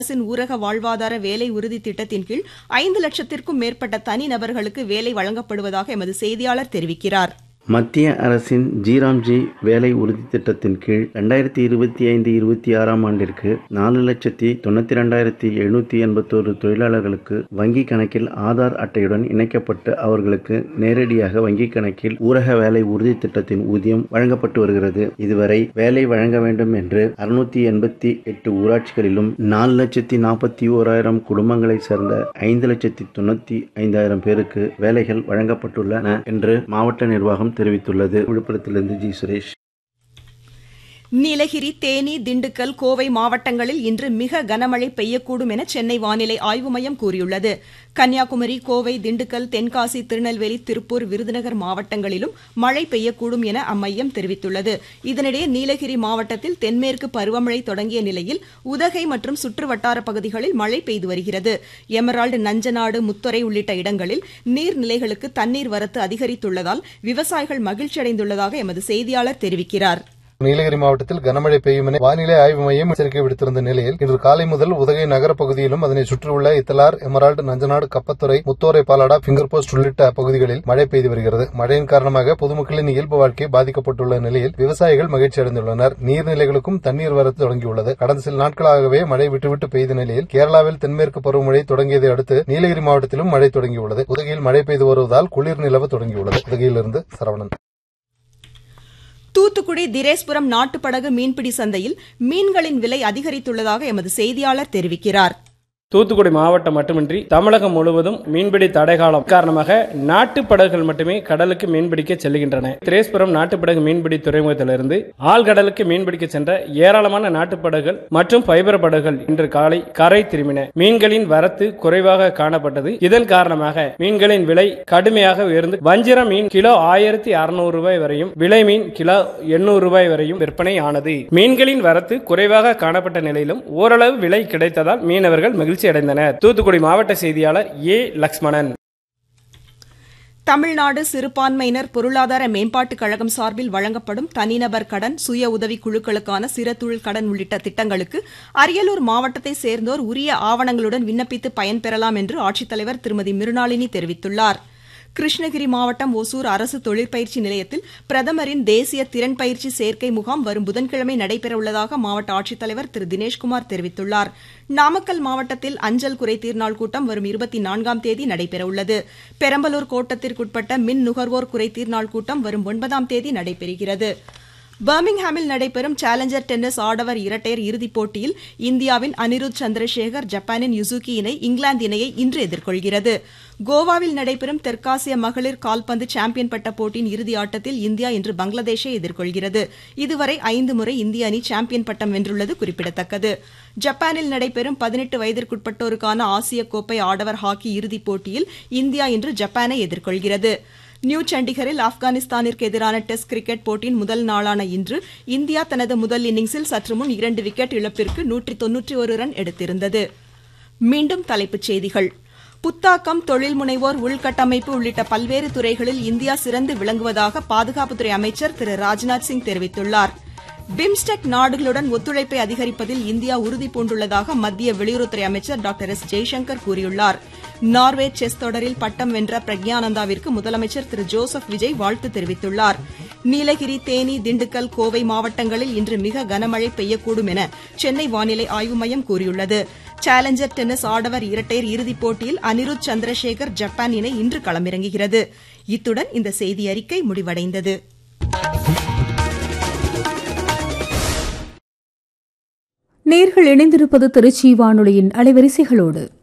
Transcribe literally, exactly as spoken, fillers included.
அரசின் ஊரக வாழ்வாதார வேலை உறுதி திட்டத்தின் கீழ் ஐந்து லட்சத்திற்கும் மேற்பட்ட தனிநபர்களுக்கு வேலை வழங்கப்படுவதாக எமது செய்தியாளர் தெரிவிக்கிறார். மத்திய அரசின் ஜிராம்ஜி வேலை உறுதி திட்டத்தின் கீழ் இரண்டாயிரத்தி இருபத்தி ஐந்து இருபத்தி ஆறாம் ஆண்டிற்கு நாலு லட்சத்தி தொண்ணூத்தி இரண்டாயிரத்தி எழுநூத்தி எண்பத்தோரு தொழிலாளர்களுக்கு வங்கி கணக்கில் ஆதார் அட்டையுடன் இணைக்கப்பட்டு அவர்களுக்கு நேரடியாக வங்கி கணக்கில் ஊரக வேலை உறுதி திட்டத்தின் ஊதியம் வழங்கப்பட்டு வருகிறது. இதுவரை வேலை வழங்க வேண்டும் என்று அறுநூத்தி எண்பத்தி எட்டு ஊராட்சிகளிலும் நாலு லட்சத்தி நாற்பத்தி ஓராயிரம் குடும்பங்களை சேர்ந்த ஐந்து லட்சத்தி தொண்ணூத்தி ஐந்தாயிரம் பேருக்கு வேலைகள் வழங்கப்பட்டுள்ளன என்று மாவட்ட நிர்வாகம் தெரிவித்துள்ளது. விழுப்புரத்திலிருந்து ஜி சுரேஷ். நீலகிரி, தேனி, திண்டுக்கல், கோவை மாவட்டங்களில் இன்று மிக கனமழை பெய்யக்கூடும் என சென்னை வானிலை ஆய்வு மையம் கூறியுள்ளது. கன்னியாகுமரி, கோவை, திண்டுக்கல், தென்காசி, திருநெல்வேலி, திருப்பூர், விருதுநகர் மாவட்டங்களிலும் மழை பெய்யக்கூடும் என அம்மையம் தெரிவித்துள்ளது. இதனிடையே நீலகிரி மாவட்டத்தில் தென்மேற்கு பருவமழை தொடங்கிய நிலையில் உதகை மற்றும் சுற்றுவட்டார பகுதிகளில் மழை பெய்து வருகிறது. எமரால்டு, நஞ்சநாடு, முத்துறை உள்ளிட்ட இடங்களில் நீர்நிலைகளுக்கு தண்ணீர் வரத்து அதிகரித்துள்ளதால் விவசாயிகள் மகிழ்ச்சியடைந்துள்ளதாக எமது செய்தியாளர் தெரிவிக்கிறார். நீலகிரி மாவட்டத்தில் கனமழை பெய்யும் என வானிலை ஆய்வு மையம் எச்சரிக்கை விடுத்திருந்த நிலையில் இன்று காலை முதல் உதகை நகர பகுதியிலும் அதனை சுற்றியுள்ள Ithalar, Emerald, Nanjanadu, Kappathurai, Muthorai, Palada, finger post உள்ளிட்ட பகுதிகளில் மழை பெய்து வருகிறது. மழையின் காரணமாக பொதுமக்களின் இயல்பு வாழ்க்கை பாதிக்கப்பட்டுள்ள நிலையில் விவசாயிகள் மகிழ்ச்சி அடைந்துள்ளனர். நீர்நிலைகளுக்கும் தண்ணீர் வரத்து தொடங்கியுள்ளது. கடந்த சில நாட்களாகவே மழை விட்டுவிட்டு பெய்த நிலையில் கேரளாவில் தென்மேற்கு பருவமழை தொடங்கியதை அடுத்து நீலகிரி மாவட்டத்திலும் மழை தொடங்கியுள்ளது. உதகையில் மழை பெய்து வருவதால் குளிர் நிலவ தொடங்கியுள்ளது. உதகையிலிருந்து சரவணன். தூத்துக்குடி திரேஸ்புரம் நாட்டுப்படகு மீன்பிடி சந்தையில் மீன்களின் விலை அதிகரித்துள்ளதாக எமது செய்தியாளர் தெரிவிக்கிறார். தூத்துக்குடி மாவட்டம் மட்டுமின்றி தமிழகம் முழுவதும் மீன்பிடி தடைகாலம் காரணமாக நாட்டு படகுகள் மட்டுமே கடலுக்கு மீன்பிடிக்க செல்கின்றன. திரேஸ்புரம் நாட்டுப்படகு மீன்பிடி துறைமுகத்திலிருந்து ஆழ்கடலுக்கு மீன்பிடிக்க சென்ற ஏராளமான நாட்டுப்படகுகள் மற்றும் பைபர் படகுகள் இன்று காலை கரை திரும்பின. மீன்களின் வரத்து குறைவாக காணப்பட்டது. இதன் காரணமாக மீன்களின் விலை கடுமையாக உயர்ந்து வஞ்சிர மீன் கிலோ ஆயிரத்தி அறுநூறு ரூபாய் வரையும், விலை மீன் கிலோ எண்ணூறு ரூபாய் வரையும் விற்பனை ஆனது. மீன்களின் வரத்து குறைவாக காணப்பட்ட நிலையிலும் ஓரளவு விலை கிடைத்ததால் மீனவர்கள் மகிழ்ச்சி அடைந்தனர். தூத்துக்குடி மாவட்ட செய்தியாளர் ஏ லக்ஷ்மணன். தமிழ்நாடு சிறுபான்மையினர் பொருளாதார மேம்பாட்டுக் கழகம் சார்பில் வழங்கப்படும் தனிநபர் கடன், சுய உதவி குழுக்களுக்கான சிறதொழில் கடன் உள்ளிட்ட திட்டங்களுக்கு அரியலூர் மாவட்டத்தை சேர்ந்தோர் உரிய ஆவணங்களுடன் விண்ணப்பித்து பயன்பெறலாம் என்று ஆட்சித்தலைவர் திருமதி மிருணாளினி தெரிவித்துள்ளார். கிருஷ்ணகிரி மாவட்டம் ஒசூர் அரசு தொழிற்பயிற்சி நிலையத்தில் பிரதமரின் தேசிய திறன் பயிற்சி சேர்க்கை முகாம் வரும் புதன்கிழமை நடைபெறவுள்ளதாக மாவட்ட ஆட்சித்தலைவர் திரு தினேஷ்குமார் தெரிவித்துள்ளார். நாமக்கல் மாவட்டத்தில் அஞ்சல் குறைதீர் நாள் கூட்டம் வரும் இருபத்தி நான்காம் தேதி நடைபெறவுள்ளது. பெரம்பலூர் கோட்டத்திற்குட்பட்ட மின் நுகர்வோர் குறைதீர் நாள் கூட்டம் வரும் ஒன்பதாம் தேதி நடைபெறுகிறது. பர்மிங்ஹாமில் நடைபெறும் சேலஞ்சர் டென்னிஸ் ஆடவர் இரட்டையர் இறுதிப் போட்டியில் இந்தியாவின் அனிருத் சந்திரசேகர் ஜப்பானின் யுசுகி இணை இங்கிலாந்து இணையை இன்று எதிர்கொள்கிறது. கோவாவில் நடைபெறும் தெற்காசிய மகளிர் கால்பந்து சாம்பியன் பட்ட போட்டியின் இறுதி ஆட்டத்தில் இந்தியா இன்று பங்களாதேஷை எதிர்கொள்கிறது. இதுவரை ஐந்து முறை இந்திய அணி சாம்பியன் பட்டம் வென்றுள்ளது குறிப்பிடத்தக்கது. ஜப்பானில் நடைபெறும் பதினெட்டு வயதிற்குட்பட்டோருக்கான ஆசிய கோப்பை ஆடவர் ஹாக்கி இறுதிப் போட்டியில் இந்தியா இன்று ஜப்பானை எதிர்கொள்கிறது. நியூ சண்டிகரில் ஆப்கானிஸ்தானிற்கு எதிரான டெஸ்ட் கிரிக்கெட் போட்டியின் முதல் நாளான இன்று இந்தியா தனது முதல் இன்னிங்ஸில் சற்று முன் இரண்டு விக்கெட் இழப்பிற்கு நூற்றி தொன்னூற்றி ஒரு ரன் எடுத்திருந்தது. மீண்டும் தலைப்புச் செய்திகள். புத்தாக்கம், தொழில் முனைவோர், உள்கட்டமைப்பு உள்ளிட்ட பல்வேறு துறைகளில் இந்தியா சிறந்து விளங்குவதாக பாதுகாப்புத்துறை அமைச்சர் திரு ராஜ்நாத் சிங் தெரிவித்துள்ளார். பிம்ஸ்டெக் நாடுகளுடன் ஒத்துழைப்பை அதிகரிப்பதில் இந்தியா உறுதிபூண்டுள்ளதாக மத்திய வெளியுறவுத்துறை அமைச்சர் டாக்டர் எஸ் ஜெய்சங்கர் கூறியுள்ளார். நார்வே செஸ் தொடரில் பட்டம் வென்ற பிரக்ஞானந்தாவிற்கு முதலமைச்சர் திரு ஜோசப் விஜய் வாழ்த்து தெரிவித்துள்ளார். நீலகிரி, தேனி, திண்டுக்கல், கோவை மாவட்டங்களில் இன்று மிக கனமழை பெய்யக்கூடும் என சென்னை வானிலை ஆய்வு மையம் கூறியுள்ளது. சேலஞ்சர் டென்னிஸ் ஆடவர் இரட்டையர் இறுதிப் போட்டியில் அனிருத் சந்திரசேகர் ஜப்பான் இணை இன்று களமிறங்குகிறது. இத்துடன் இந்த செய்தி அறிக்கை முடிவடைந்தது. நேர்கள் இணைந்திருப்பது திருச்சி வானொலியின் அலைவரிசைகளோடு.